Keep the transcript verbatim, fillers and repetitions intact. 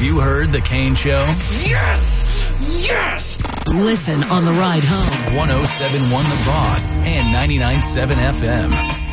you heard The Kane Show? Yes! Yes! Listen on the ride home. one oh seven point one The Boss and ninety-nine point seven F M.